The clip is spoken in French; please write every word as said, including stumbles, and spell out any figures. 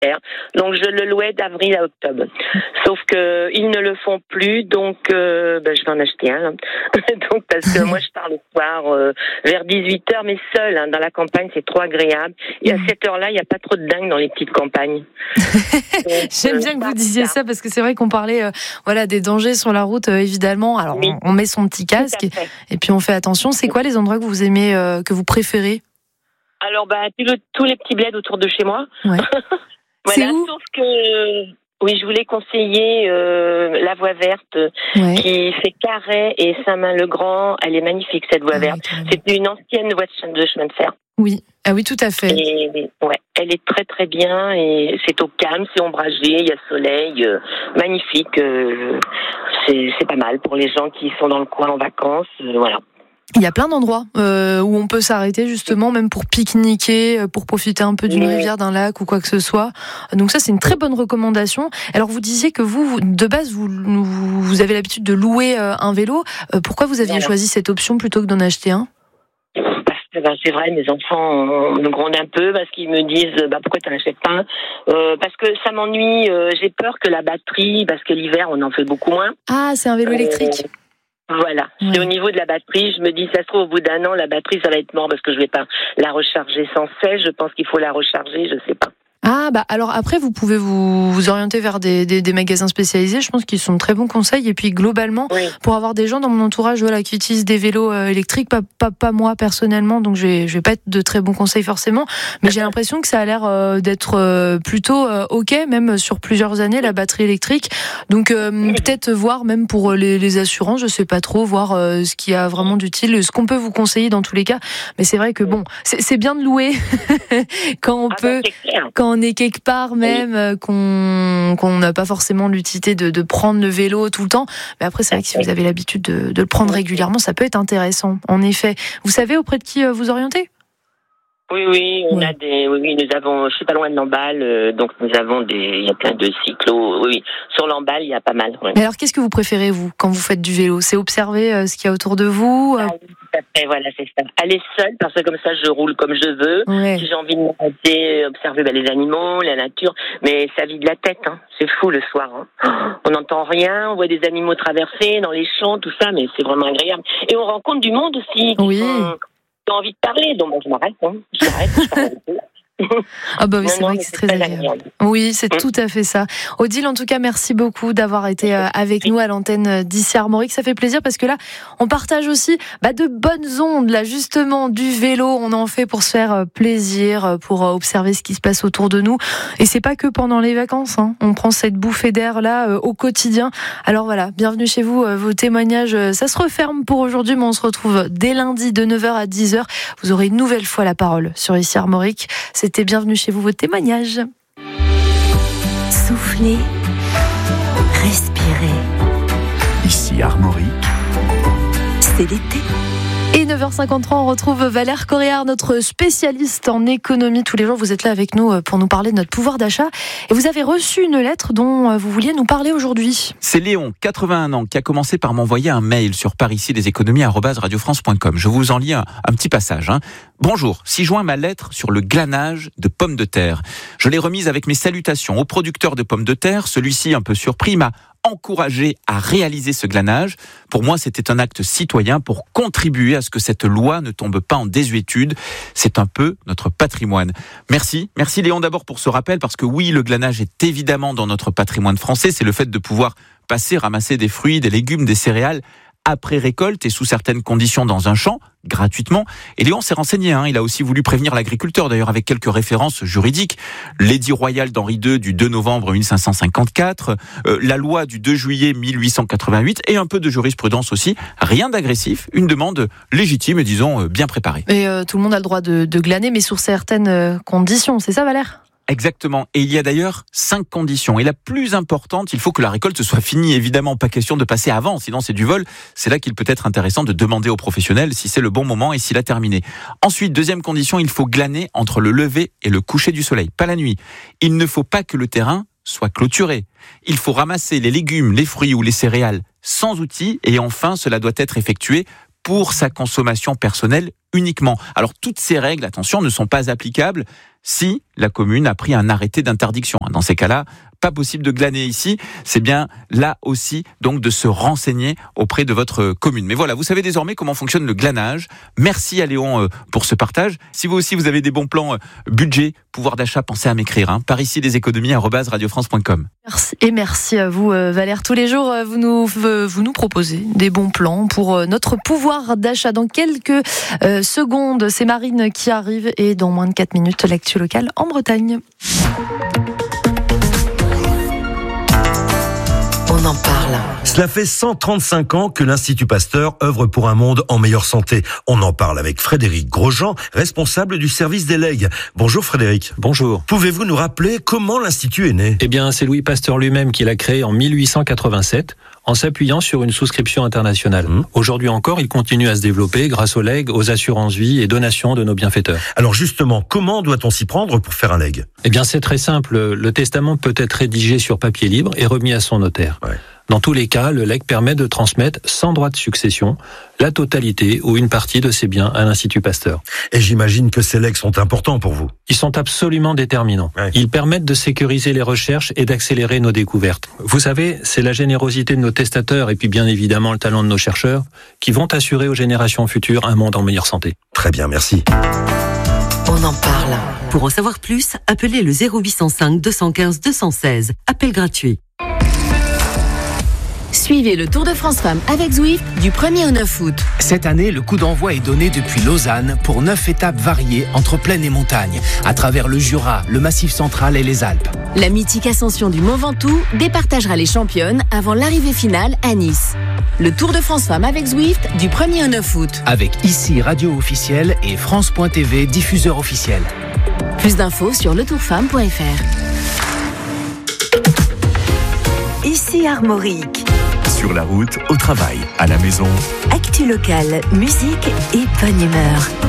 cher. Donc je le louais d'avril à octobre. Sauf que ils ne le font plus, donc euh, ben, je vais en acheter un. Hein. Donc parce que moi je pars le soir euh, vers dix-huit heures, mais seul. Hein, dans la campagne, c'est trop agréable. Et à cette heure-là, il n'y a pas trop de dingue dans les petites campagnes. Donc, J'aime bien que vous disiez ça, parce que c'est vrai qu'on parlait euh, voilà, des dangers sur la route, euh, évidemment. Alors oui. on, on met son petit casque et, et puis on fait attention. C'est quoi les endroits que vous aimez, euh, que vous préférez? Alors, bah, tous les petits bleds autour de chez moi. Ouais. Voilà, c'est où? Sauf que, oui, je voulais conseiller euh, la voie verte, ouais. qui fait Carhaix et Saint-Main-le-Grand. Elle est magnifique, cette voie ah, verte. Ouais, c'est une ancienne voie de chemin de fer. Oui, ah oui, tout à fait. Et, ouais, elle est très très bien et c'est au calme, c'est ombragé, il y a soleil, euh, magnifique. Euh, c'est, c'est pas mal pour les gens qui sont dans le coin en vacances, euh, voilà. Il y a plein d'endroits euh, où on peut s'arrêter justement, même pour pique-niquer, pour profiter un peu d'une oui. rivière, d'un lac ou quoi que ce soit. Donc ça, c'est une très bonne recommandation. Alors vous disiez que vous, de base, vous, vous avez l'habitude de louer un vélo. Pourquoi vous aviez voilà. choisi cette option plutôt que d'en acheter un ? Ben, c'est vrai, mes enfants me grondent un peu parce qu'ils me disent bah, pourquoi tu n'en achètes pas euh, parce que ça m'ennuie, euh, j'ai peur que la batterie, parce que l'hiver on en fait beaucoup moins. Ah, c'est un vélo électrique. Euh, Voilà. Ouais. Et au niveau de la batterie, je me dis, ça se trouve, au bout d'un an, la batterie, ça va être mort parce que je vais pas la recharger sans cesse. Je pense qu'il faut la recharger, je sais pas. Ah, bah, alors après, vous pouvez vous, vous orienter vers des, des, des magasins spécialisés. Je pense qu'ils sont de très bons conseils. Et puis, globalement, oui. pour avoir des gens dans mon entourage, voilà, qui utilisent des vélos euh, électriques, pas, pas, pas moi personnellement, donc je vais, je vais pas être de très bons conseils forcément. Mais j'ai l'impression que ça a l'air euh, d'être euh, plutôt euh, ok, même sur plusieurs années, la batterie électrique. Donc, euh, peut-être voir même pour les, les assurances, je sais pas trop, voir euh, ce qu'il y a vraiment d'utile, ce qu'on peut vous conseiller dans tous les cas. Mais c'est vrai que bon, c'est, c'est bien de louer quand on ah peut, bah, quand on est quelque part même, oui. qu'on qu'on n'a pas forcément l'utilité de, de prendre le vélo tout le temps. Mais après, c'est vrai que si vous avez l'habitude de, de le prendre régulièrement, ça peut être intéressant. En effet. Vous savez auprès de qui vous orientez ? Oui, oui, on oui. a des, oui, oui, nous avons, je suis pas loin de Lamballe, euh, donc nous avons des, il y a plein de cyclos, oui, sur Lamballe, il y a pas mal. Oui. Mais alors, qu'est-ce que vous préférez, vous, quand vous faites du vélo ? C'est observer euh, ce qu'il y a autour de vous euh... ah, oui, tout à fait, voilà, c'est ça. Aller seule, parce que comme ça, je roule comme je veux. Ouais. Si j'ai envie de m'arrêter, observer ben, les animaux, la nature, mais ça vide la tête, hein. C'est fou le soir. Hein. On n'entend rien, on voit des animaux traverser dans les champs, tout ça, mais c'est vraiment agréable. Et on rencontre du monde aussi. Oui. Sont... envie de parler, donc bon, je m'arrête, hein. je m'arrête, je parle un peu. Ah bah oui, non, c'est non, vrai que c'est, c'est très agréable. agréable. Oui, c'est mmh. tout à fait ça. Odile, en tout cas, merci beaucoup d'avoir été avec nous à l'antenne d'ici Armorique. Ça fait plaisir parce que là, on partage aussi bah, de bonnes ondes, là, justement, du vélo. On en fait pour se faire plaisir, pour observer ce qui se passe autour de nous. Et c'est pas que pendant les vacances, hein. On prend cette bouffée d'air là euh, au quotidien. Alors voilà, bienvenue chez vous. Euh, vos témoignages, euh, ça se referme pour aujourd'hui, mais on se retrouve dès lundi de neuf heures à dix heures. Vous aurez une nouvelle fois la parole sur ici Armorique. C'est C'était bienvenue chez vous, votre témoignage. Soufflez, respirez. Ici Armorique. C'est l'été. Et neuf heures cinquante-trois, on retrouve Valère Coréard, notre spécialiste en économie. Tous les jours, vous êtes là avec nous pour nous parler de notre pouvoir d'achat. Et vous avez reçu une lettre dont vous vouliez nous parler aujourd'hui. C'est Léon, quatre-vingt-un ans, qui a commencé par m'envoyer un mail sur paricileséconomies arobase radiofrance point com. Je vous en lis un, un petit passage. Hein. Bonjour, si joint ma lettre sur le glanage de pommes de terre. Je l'ai remise avec mes salutations au producteur de pommes de terre. Celui-ci, un peu surpris, m'a encouragé à réaliser ce glanage. Pour moi, c'était un acte citoyen pour contribuer à ce que cette loi ne tombe pas en désuétude. C'est un peu notre patrimoine. Merci. Merci Léon d'abord pour ce rappel, parce que oui, le glanage est évidemment dans notre patrimoine français. C'est le fait de pouvoir passer, ramasser des fruits, des légumes, des céréales après récolte et sous certaines conditions dans un champ, gratuitement. Et Léon s'est renseigné, hein. Il a aussi voulu prévenir l'agriculteur, d'ailleurs avec quelques références juridiques. L'édit royal d'Henri deux du deux novembre mille cinq cent cinquante-quatre, euh, la loi du deux juillet mille huit cent quatre-vingt-huit et un peu de jurisprudence aussi. Rien d'agressif, une demande légitime et disons euh, bien préparée. Et euh, tout le monde a le droit de, de glaner, mais sous certaines euh, conditions, c'est ça Valère ? Exactement. Et il y a d'ailleurs cinq conditions. Et la plus importante, il faut que la récolte soit finie. Évidemment, pas question de passer avant, sinon c'est du vol. C'est là qu'il peut être intéressant de demander aux professionnels si c'est le bon moment et s'il a terminé. Ensuite, deuxième condition, il faut glaner entre le lever et le coucher du soleil, pas la nuit. Il ne faut pas que le terrain soit clôturé. Il faut ramasser les légumes, les fruits ou les céréales sans outils. Et enfin, cela doit être effectué pour sa consommation personnelle uniquement. Alors toutes ces règles, attention, ne sont pas applicables si la commune a pris un arrêté d'interdiction. Dans ces cas-là, pas possible de glaner ici. C'est bien là aussi donc de se renseigner auprès de votre commune. Mais voilà, vous savez désormais comment fonctionne le glanage. Merci à Léon pour ce partage. Si vous aussi vous avez des bons plans budget, pouvoir d'achat, pensez à m'écrire. Hein. Par ici, les économies arobase radio france point com. Merci et merci à vous Valère. Tous les jours, vous nous vous nous proposez des bons plans pour notre pouvoir d'achat. Dans quelques euh, secondes, c'est Marine qui arrive et dans moins de quatre minutes, l'actu locale en Bretagne. On en parle. Cela fait cent trente-cinq ans que l'Institut Pasteur œuvre pour un monde en meilleure santé. On en parle avec Frédéric Grosjean, responsable du service des legs. Bonjour Frédéric. Bonjour. Pouvez-vous nous rappeler comment l'Institut est né ? Eh bien, c'est Louis Pasteur lui-même qui l'a créé en mille huit cent quatre-vingt-sept, en s'appuyant sur une souscription internationale. Mmh. Aujourd'hui encore, il continue à se développer grâce aux legs, aux assurances vie et donations de nos bienfaiteurs. Alors justement, comment doit-on s'y prendre pour faire un leg ? Eh bien, c'est très simple. Le testament peut être rédigé sur papier libre et remis à son notaire. Ouais. Dans tous les cas, le legs permet de transmettre, sans droit de succession, la totalité ou une partie de ses biens à l'Institut Pasteur. Et j'imagine que ces legs sont importants pour vous. Ils sont absolument déterminants. Ouais. Ils permettent de sécuriser les recherches et d'accélérer nos découvertes. Vous savez, c'est la générosité de nos testateurs et puis bien évidemment le talent de nos chercheurs qui vont assurer aux générations futures un monde en meilleure santé. Très bien, merci. On en parle. Pour en savoir plus, appelez le zéro huit cent cinq deux cent quinze deux cent seize. Appel gratuit. Suivez le Tour de France Femmes avec Zwift du premier au neuf août. Cette année, le coup d'envoi est donné depuis Lausanne pour neuf étapes variées entre plaine et montagne, à travers le Jura, le Massif central et les Alpes. La mythique ascension du Mont Ventoux départagera les championnes avant l'arrivée finale à Nice. Le Tour de France Femmes avec Zwift du premier au neuf août. Avec ici radio officielle et France point T V diffuseur officiel. Plus d'infos sur le tour femme point f r. Ici Armorique. Sur la route, au travail, à la maison. Actu locale, musique et bonne humeur.